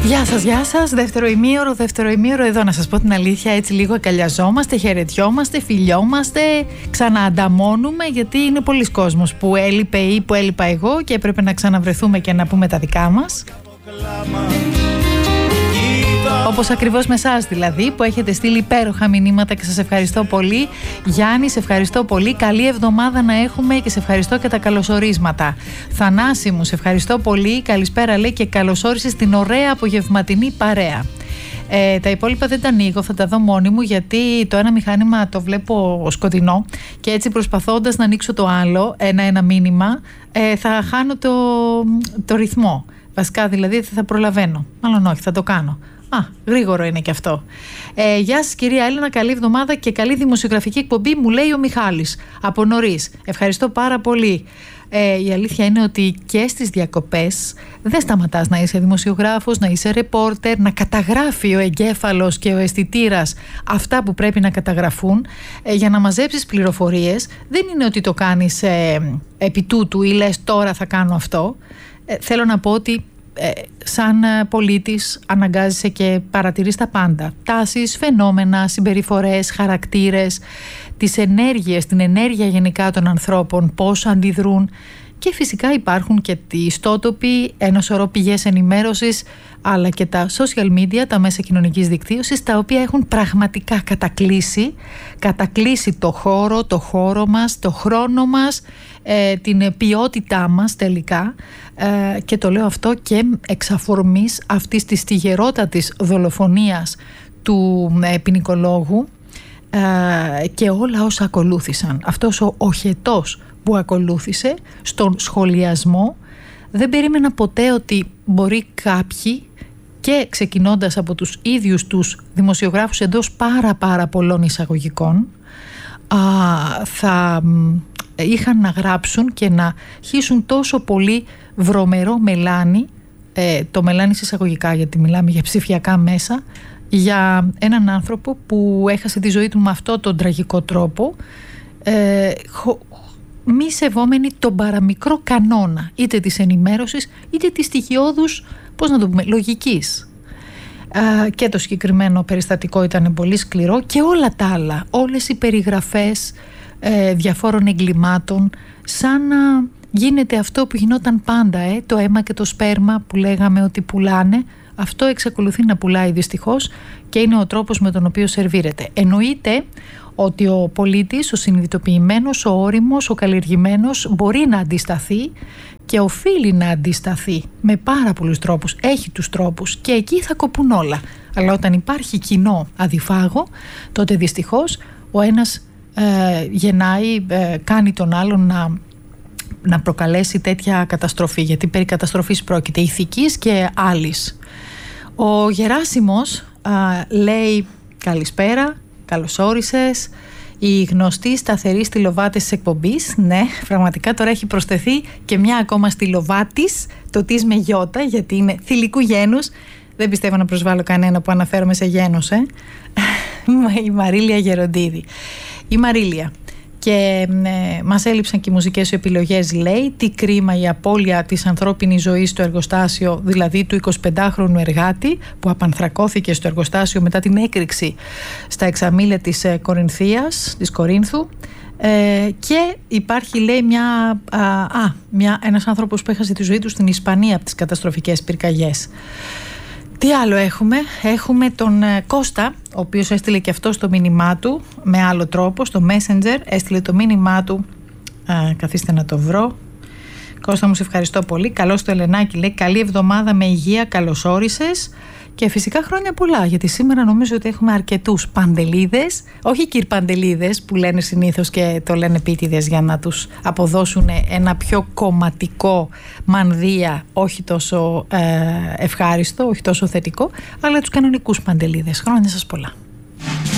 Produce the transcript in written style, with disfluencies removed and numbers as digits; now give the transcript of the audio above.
Γεια σας. Δεύτερο ημίωρο εδώ, να σας πω την αλήθεια, έτσι λίγο αγκαλιαζόμαστε, χαιρετιόμαστε, φιλιόμαστε, ξαναανταμώνουμε, γιατί είναι πολλοί κόσμος που έλειπε ή που έλειπα εγώ και έπρεπε να ξαναβρεθούμε και να πούμε τα δικά μας. Όπως ακριβώς με εσάς δηλαδή, που έχετε στείλει υπέροχα μηνύματα και σας ευχαριστώ πολύ. Γιάννη, σε ευχαριστώ πολύ. Καλή εβδομάδα να έχουμε και σε ευχαριστώ και τα καλωσορίσματα. Θανάση μου, σε ευχαριστώ πολύ. Καλησπέρα, λέει, και καλωσόρισες στην ωραία απογευματινή παρέα. Τα υπόλοιπα δεν τα ανοίγω, θα τα δω μόνη μου, γιατί το ένα μηχάνημα το βλέπω σκοτεινό και έτσι προσπαθώντας να ανοίξω το άλλο, ένα μήνυμα, θα χάνω το ρυθμό. Βασικά δηλαδή θα προλαβαίνω. Μάλλον όχι, θα το κάνω. Γρήγορο είναι και αυτό. Γεια σας κυρία Έλληνα, καλή εβδομάδα και καλή δημοσιογραφική εκπομπή, μου λέει ο Μιχάλης από νωρίς. Ευχαριστώ πάρα πολύ. Η αλήθεια είναι ότι και στις διακοπές δεν σταματάς να είσαι δημοσιογράφος, να είσαι ρεπόρτερ, να καταγράφει ο εγκέφαλος και ο αισθητήρας αυτά που πρέπει να καταγραφούν για να μαζέψεις πληροφορίες. Δεν είναι ότι το κάνεις επί τούτου ή λες τώρα θα κάνω αυτό. Θέλω να πω ότι σαν πολίτης αναγκάζεσαι και παρατηρείς τα πάντα. Τάσεις, φαινόμενα, συμπεριφορές, χαρακτήρες, τις ενέργειες, την ενέργεια γενικά των ανθρώπων, πώς αντιδρούν, και φυσικά υπάρχουν και οι ιστότοποι, ένα σωρό πηγές ενημέρωσης, αλλά και τα social media, τα μέσα κοινωνικής δικτύωσης, τα οποία έχουν πραγματικά κατακλείσει το χώρο μας, το χρόνο μας, την ποιότητά μας τελικά, και το λέω αυτό και εξ αφορμής αυτής της τυγερότατης δολοφονίας του ποινικολόγου και όλα όσα ακολούθησαν. Αυτός ο οχετός που ακολούθησε στον σχολιασμό, δεν περίμενα ποτέ ότι μπορεί κάποιοι, και ξεκινώντας από τους ίδιους τους δημοσιογράφους εντός πάρα πολλών εισαγωγικών, θα είχαν να γράψουν και να χύσουν τόσο πολύ βρωμερό μελάνι, το μελάνι εισαγωγικά γιατί μιλάμε για ψηφιακά μέσα, για έναν άνθρωπο που έχασε τη ζωή του με αυτό τον τραγικό τρόπο, μη σεβόμενοι τον παραμικρό κανόνα είτε της ενημέρωσης είτε της στοιχειώδους, πώς να το πούμε, λογικής. Και το συγκεκριμένο περιστατικό ήταν πολύ σκληρό, και όλα τα άλλα, όλες οι περιγραφές διαφόρων εγκλημάτων, σαν να γίνεται αυτό που γινόταν πάντα, το αίμα και το σπέρμα που λέγαμε ότι πουλάνε. Αυτό εξακολουθεί να πουλάει δυστυχώς και είναι ο τρόπος με τον οποίο σερβίρεται. Εννοείται ότι ο πολίτης, ο συνειδητοποιημένος, ο όριμος, ο καλλιεργημένος μπορεί να αντισταθεί και οφείλει να αντισταθεί με πάρα πολλούς τρόπους. Έχει τους τρόπους και εκεί θα κοπούν όλα. Αλλά όταν υπάρχει κοινό αδιφάγο, τότε δυστυχώς ο ένας γεννάει, κάνει τον άλλον να προκαλέσει τέτοια καταστροφή, γιατί περί καταστροφής πρόκειται, ηθικής και άλλης. Ο Γεράσιμος λέει καλησπέρα, καλώς όρισες. Η γνωστή σταθερή στυλοβάτης της εκπομπής, ναι, πραγματικά τώρα έχει προσθεθεί και μια ακόμα στυλοβάτης, το της με γιώτα, γιατί είναι θηλυκού γένους. Δεν πιστεύω να προσβάλλω κανένα που αναφέρομαι σε γένος, η Μαρίλια Γεροντίδη. Η Μαρίλια. Και μας έλειψαν και οι μουσικές σου επιλογές, λέει. Τι κρίμα η απώλεια της ανθρώπινης ζωής στο εργοστάσιο, δηλαδή του 25χρονου εργάτη που απανθρακώθηκε στο εργοστάσιο μετά την έκρηξη στα εξαμήλια της Κορίνθου. Και υπάρχει, λέει, ένας άνθρωπος που έχασε τη ζωή του στην Ισπανία από τις καταστροφικές πυρκαγιές. Τι άλλο έχουμε? Έχουμε τον Κώστα, ο οποίος έστειλε και αυτό το μήνυμά του με άλλο τρόπο, στο Messenger έστειλε το μήνυμά του. Καθίστε να το βρω. Κώστα μου, σε ευχαριστώ πολύ. Καλώς το Ελενάκι, λέει, καλή εβδομάδα με υγεία, καλώς όρισες. Και φυσικά χρόνια πολλά, γιατί σήμερα νομίζω ότι έχουμε αρκετούς παντελίδες, όχι κυρπαντελίδες που λένε συνήθως και το λένε επίτηδες για να τους αποδώσουν ένα πιο κομματικό μανδύα, όχι τόσο ευχάριστο, όχι τόσο θετικό, αλλά τους κανονικούς παντελίδες. Χρόνια σας πολλά.